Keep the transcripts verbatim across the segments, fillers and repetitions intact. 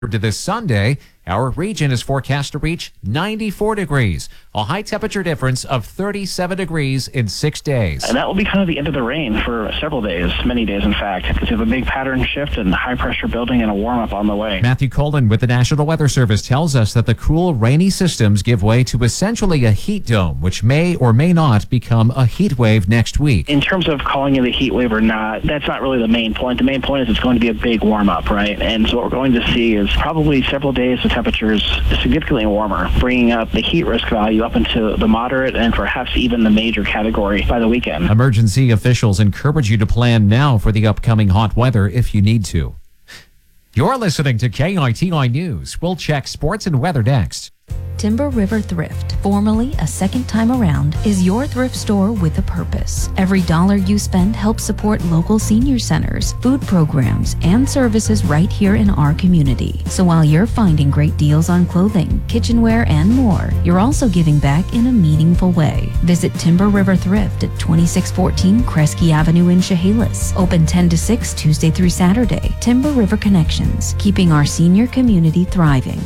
To this Sunday, our region is forecast to reach ninety-four degrees, a high temperature difference of thirty-seven degrees in six days. And that will be kind of the end of the rain for several days, many days in fact, because you have a big pattern shift and high pressure building and a warm up on the way. Matthew Colin with the National Weather Service tells us that the cool, rainy systems give way to essentially a heat dome, which may or may not become a heat wave next week. In terms of calling it a heat wave or not, that's not really the main point. The main point is it's going to be a big warm up, right? And so what we're going to see is probably several days of temperatures significantly warmer, bringing up the heat risk value up into the moderate and perhaps even the major category by the weekend. Emergency officials encourage you to plan now for the upcoming hot weather if you need to. You're listening to K I T I News. We'll check sports and weather next. Timber River Thrift, formerly A Second Time Around, is your thrift store with a purpose. Every dollar you spend helps support local senior centers, food programs, and services right here in our community. So while you're finding great deals on clothing, kitchenware, and more, you're also giving back in a meaningful way. Visit Timber River Thrift at twenty-six fourteen Kresge Avenue in Chehalis. Open ten to six Tuesday through Saturday. Timber River Connections, keeping our senior community thriving.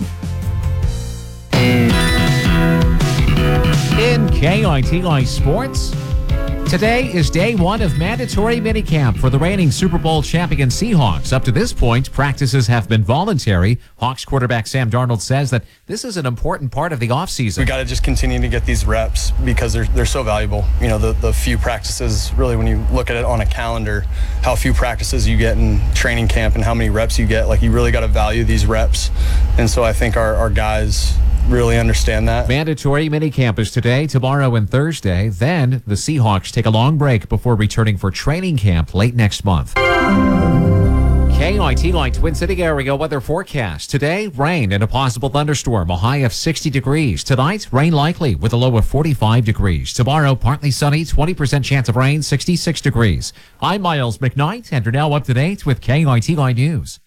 In K I T I Sports, today is day one of mandatory minicamp for the reigning Super Bowl champion Seahawks. Up to this point, practices have been voluntary. Hawks quarterback Sam Darnold says that this is an important part of the offseason. We got to just continue to get these reps because they're they're so valuable. You know, the, the few practices, really when you look at it on a calendar, how few practices you get in training camp and how many reps you get, like you really got to value these reps. And so I think our, our guys really understand that. Mandatory minicamp is today, tomorrow, and Thursday. Then the Seahawks take a long break before returning for training camp late next month. K I T I Twin City area weather forecast. Today, rain and a possible thunderstorm, a high of sixty degrees. Tonight, rain likely with a low of forty-five degrees. Tomorrow, partly sunny, twenty percent chance of rain, sixty-six degrees. I'm Miles McKnight, and you're now up to date with K I T I News.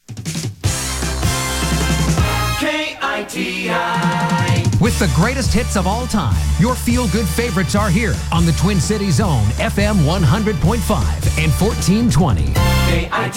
K I T I. With the greatest hits of all time, your feel-good favorites are here on the Twin Cities own F M one hundred point five and fourteen twenty. K I T I.